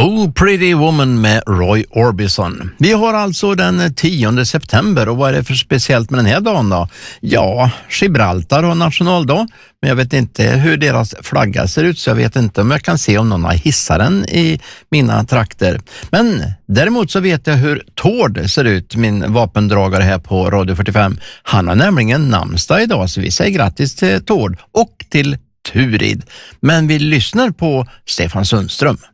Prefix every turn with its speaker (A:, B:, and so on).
A: Oh Pretty Woman med Roy Orbison. Vi har alltså den 10 september och vad är det för speciellt med den här dagen då? Ja, Gibraltar har nationaldag, men jag vet inte hur deras flagga ser ut så jag vet inte om jag kan se om någon har hissat den i mina trakter. Men däremot så vet jag hur Tord ser ut, min vapendragare här på Radio 45. Han har nämligen namnsdag idag så vi säger grattis till Tord och till Turid. Men vi lyssnar på Stefan Sundström.